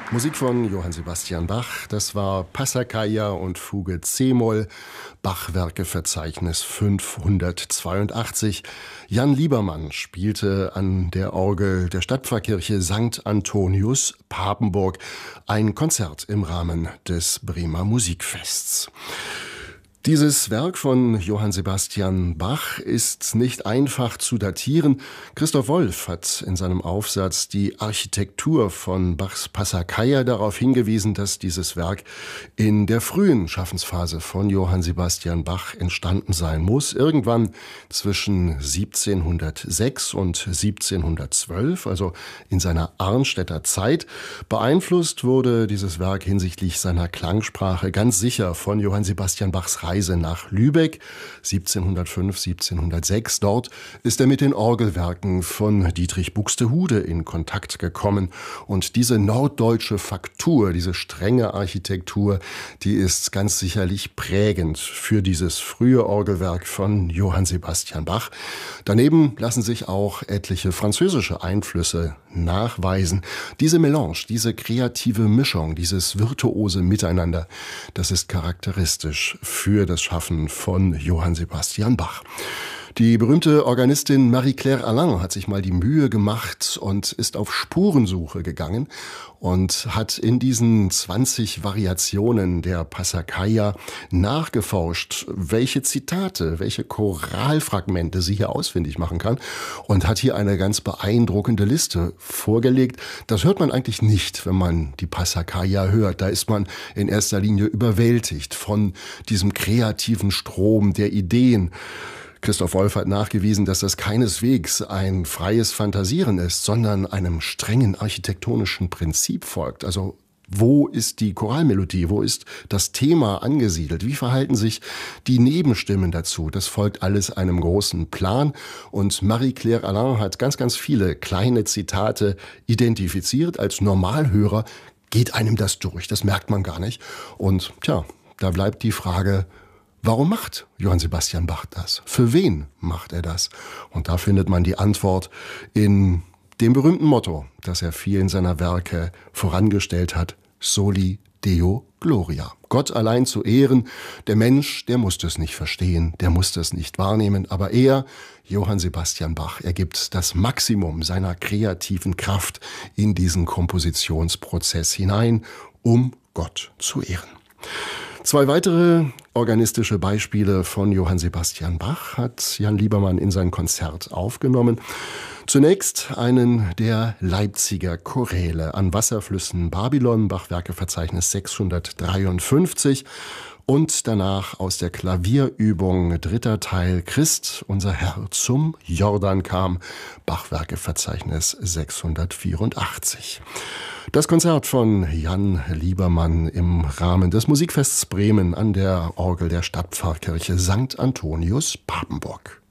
Musik von Johann Sebastian Bach, das war Passacaglia und Fuge c-Moll, Bachwerkeverzeichnis 582. Jan Liebermann spielte an der Orgel der Stadtpfarrkirche St. Antonius, Papenburg, ein Konzert im Rahmen des Bremer Musikfests. Dieses Werk von Johann Sebastian Bach ist nicht einfach zu datieren. Christoph Wolff hat in seinem Aufsatz die Architektur von Bachs Passacaglia darauf hingewiesen, dass dieses Werk in der frühen Schaffensphase von Johann Sebastian Bach entstanden sein muss. Irgendwann zwischen 1706 und 1712, also in seiner Arnstädter Zeit. Beeinflusst wurde dieses Werk hinsichtlich seiner Klangsprache ganz sicher von Johann Sebastian Bachs Reise nach Lübeck 1705, 1706. Dort ist er mit den Orgelwerken von Dietrich Buxtehude in Kontakt gekommen. Und diese norddeutsche Faktur, diese strenge Architektur, die ist ganz sicherlich prägend für dieses frühe Orgelwerk von Johann Sebastian Bach. Daneben lassen sich auch etliche französische Einflüsse nachweisen. Diese Melange, diese kreative Mischung, dieses virtuose Miteinander, das ist charakteristisch für das Schaffen von Johann Sebastian Bach. Die berühmte Organistin Marie-Claire Alain hat sich mal die Mühe gemacht und ist auf Spurensuche gegangen und hat in diesen 20 Variationen der Passacaglia nachgeforscht, welche Zitate, welche Choralfragmente sie hier ausfindig machen kann und hat hier eine ganz beeindruckende Liste vorgelegt. Das hört man eigentlich nicht, wenn man die Passacaglia hört. Da ist man in erster Linie überwältigt von diesem kreativen Strom der Ideen. Christoph Wolff hat nachgewiesen, dass das keineswegs ein freies Fantasieren ist, sondern einem strengen architektonischen Prinzip folgt. Also wo ist die Choralmelodie? Wo ist das Thema angesiedelt? Wie verhalten sich die Nebenstimmen dazu? Das folgt alles einem großen Plan. Und Marie-Claire Alain hat ganz, ganz viele kleine Zitate identifiziert. Als Normalhörer geht einem das durch. Das merkt man gar nicht. Und da bleibt die Frage, warum macht Johann Sebastian Bach das? Für wen macht er das? Und da findet man die Antwort in dem berühmten Motto, das er vielen seiner Werke vorangestellt hat: Soli Deo Gloria. Gott allein zu ehren. Der Mensch, der muss das nicht verstehen, der muss das nicht wahrnehmen. Aber er, Johann Sebastian Bach, er gibt das Maximum seiner kreativen Kraft in diesen Kompositionsprozess hinein, um Gott zu ehren. Zwei weitere organistische Beispiele von Johann Sebastian Bach hat Jan Liebermann in sein Konzert aufgenommen. Zunächst einen der Leipziger Choräle an Wasserflüssen Babylon, Bachwerkeverzeichnis 653. Und danach aus der Klavierübung 3. Teil Christ, unser Herr zum Jordan kam, Bachwerkeverzeichnis 684. Das Konzert von Jan Liebermann im Rahmen des Musikfests Bremen an der Orgel der Stadtpfarrkirche St. Antonius, Papenburg.